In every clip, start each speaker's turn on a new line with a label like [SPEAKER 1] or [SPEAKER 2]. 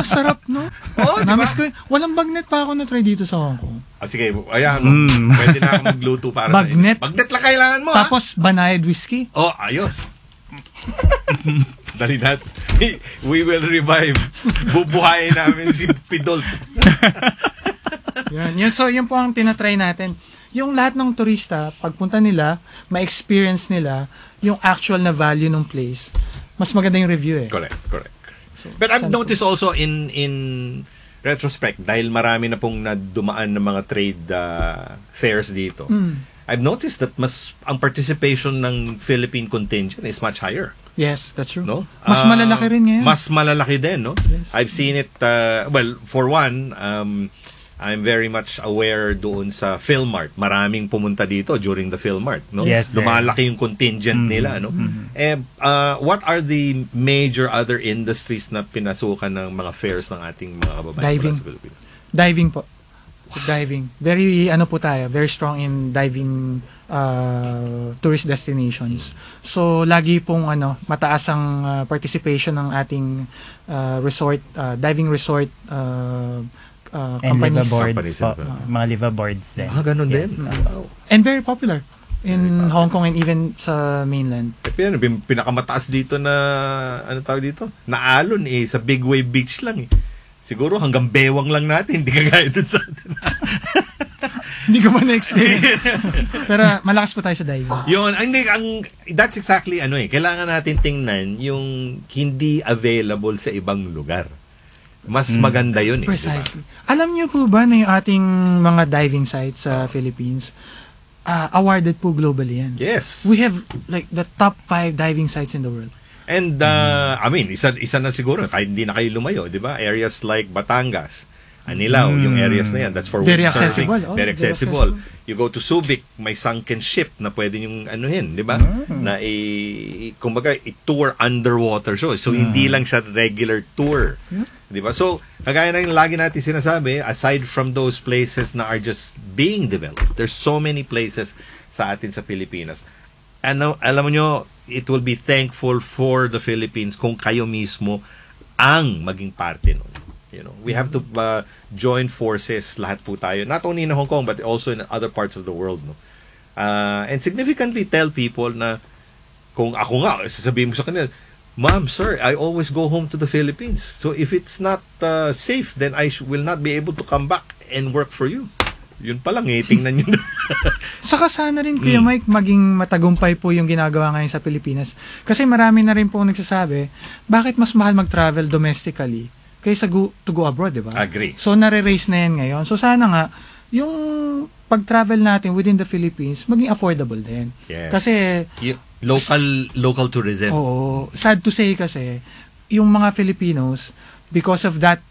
[SPEAKER 1] Sarap, no?
[SPEAKER 2] Oh, diba?
[SPEAKER 1] Namiss ko walang bagnet pa ako na-try dito sa Hong Kong.
[SPEAKER 2] Sige, ayan. Pwede na ako magluto para
[SPEAKER 1] bagnet.
[SPEAKER 2] sa bagnet lang kailangan mo,
[SPEAKER 1] Tapos, banayad whiskey.
[SPEAKER 2] Oh, ayos. Dali natin. We will revive. Bubuhayin namin si Pidolf.
[SPEAKER 1] Yan. So, yun po ang tinatry natin. Yung lahat ng turista, pagpunta nila, ma-experience nila yung actual na value ng place. Mas maganda yung review eh.
[SPEAKER 2] Correct. So, but I've noticed also in retrospect, dahil marami na pong nadumaan ng mga trade fairs dito, I've noticed that ang participation ng Philippine contingent is much higher.
[SPEAKER 1] Yes, that's true.
[SPEAKER 2] No?
[SPEAKER 1] Mas malalaki rin ngayon.
[SPEAKER 2] Mas malalaki din, no?
[SPEAKER 1] Yes.
[SPEAKER 2] I've seen it, well, for one, I'm very much aware doon sa PhilMart. Maraming pumunta dito during the PhilMart, no?
[SPEAKER 3] Yes,
[SPEAKER 2] lumalaki yung contingent nila, no? What are the major other industries na pinasukan ng mga fairs ng ating mga kababayan
[SPEAKER 1] Diving.
[SPEAKER 2] sa Pilipinas?
[SPEAKER 1] Diving po. Diving. Very, po tayo, very strong in diving tourist destinations. So, lagi pong, mataas ang participation ng ating resort, diving resort,
[SPEAKER 3] and liveaboards po. Mga liveaboards din.
[SPEAKER 2] Ganun
[SPEAKER 3] yes.
[SPEAKER 2] din.
[SPEAKER 1] And very popular in Hong Kong and even sa mainland.
[SPEAKER 2] Pinakamataas dito na, ano tawag dito? Na alon sa Big Wave Beach lang Siguro hanggang bewang lang natin, hindi kagaya dun sa atin.
[SPEAKER 1] Hindi ko man na-experience. Pero malakas po tayo sa diving.
[SPEAKER 2] Yun, that's exactly kailangan natin tingnan yung hindi available sa ibang lugar. Mas maganda yun
[SPEAKER 1] Precisely.
[SPEAKER 2] Diba?
[SPEAKER 1] Alam niyo po ba na yung ating mga diving sites sa Philippines, awarded po globally yan?
[SPEAKER 2] Yes.
[SPEAKER 1] We have like the top 5 diving sites in the world.
[SPEAKER 2] And, I mean, isa na siguro, kahit hindi na kayo lumayo, di ba? Areas like Batangas, Anilao, yung areas na yan, that's for
[SPEAKER 1] very
[SPEAKER 2] windsurfing.
[SPEAKER 1] accessible.
[SPEAKER 2] Very accessible. You go to Subic, may sunken ship na pwede yung di ba? Na kumbaga, i-tour underwater show. So, hindi lang siya regular tour. Di ba? So, kagaya na yung lagi natin sinasabi, aside from those places na are just being developed, there's so many places sa atin sa Pilipinas. Alam mo nyo, it will be thankful for the Philippines kung kayo mismo ang maging parte nun. We have to join forces, lahat po tayo, not only in Hong Kong but also in other parts of the world, no. And significantly tell people na kung ako nga sasabihin mo sa kanila, Ma'am, sir, I always go home to the Philippines. So if it's not safe, then I will not be able to come back and work for you. Yun pa lang tingnan nyo.
[SPEAKER 1] Saka sana rin, Kuya Mike, maging matagumpay po yung ginagawa ngayon sa Pilipinas. Kasi marami na rin po nagsasabi, bakit mas mahal mag-travel domestically kaysa to go abroad, di ba?
[SPEAKER 2] Agree.
[SPEAKER 1] So, nare-raise na yan ngayon. So, sana nga, yung pag-travel natin within the Philippines, maging affordable din.
[SPEAKER 2] Yes.
[SPEAKER 1] Kasi,
[SPEAKER 2] local tourism.
[SPEAKER 1] Oo. Sad to say kasi, yung mga Filipinos, because of that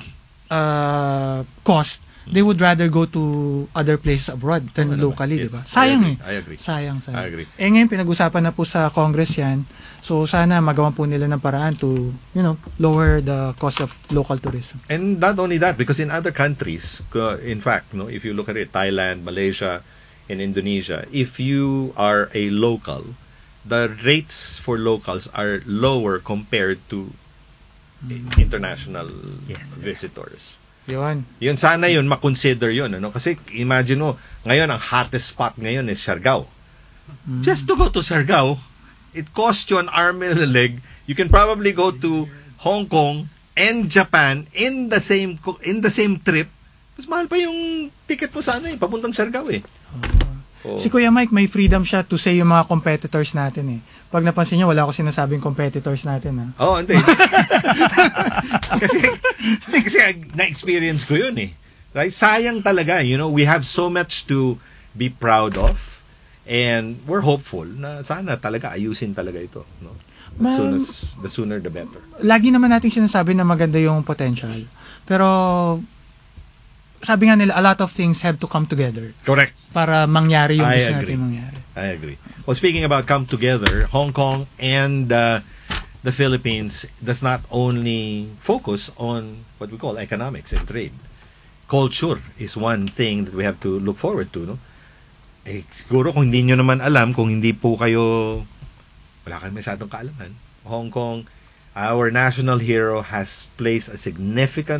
[SPEAKER 1] cost, they would rather go to other places abroad than locally,
[SPEAKER 2] yes.
[SPEAKER 1] di ba? Sayang
[SPEAKER 2] I agree.
[SPEAKER 1] Sayang.
[SPEAKER 2] I agree.
[SPEAKER 1] Ngayon, pinag-usapan na po sa Congress yan. So, sana magawan po nila ng paraan to, lower the cost of local tourism.
[SPEAKER 2] And not only that, because in other countries, in fact, if you look at it, Thailand, Malaysia, and Indonesia, if you are a local, the rates for locals are lower compared to international visitors. Yun sana yun, makonsider yun. Kasi imagine mo, ngayon ang hottest spot ngayon is Siargao. Just to go to Siargao, it costs you an arm and a leg. You can probably go to Hong Kong and Japan in the same trip. Mas mahal pa yung ticket mo sana papuntang Siargao
[SPEAKER 1] Si Kuya Mike, may freedom siya to say yung mga competitors natin Pag napansin niyo, wala ko sinasabing competitors natin
[SPEAKER 2] hindi. kasi na-experience ko yun Right? Sayang talaga, we have so much to be proud of and we're hopeful na sana talaga ayusin talaga ito, no? The sooner the better.
[SPEAKER 1] Lagi naman natin sinasabi na maganda yung potential. Pero sabi nga nila, a lot of things have to come together.
[SPEAKER 2] Correct.
[SPEAKER 1] Para mangyari yung gusto natin mangyari.
[SPEAKER 2] I agree. Well, speaking about come together, Hong Kong and the Philippines does not only focus on what we call economics and trade. Culture is one thing that we have to look forward to, no? Siguro kung hindi nyo naman alam, kung hindi po kayo, wala kayo masyadong kaalaman, Hong Kong, our national hero has placed a significant